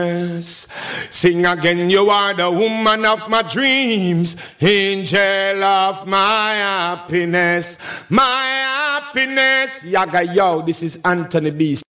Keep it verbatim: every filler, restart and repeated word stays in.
Sing again, you are the woman of my dreams, angel of my happiness, my happiness. Yaga yo, this is Anthony B.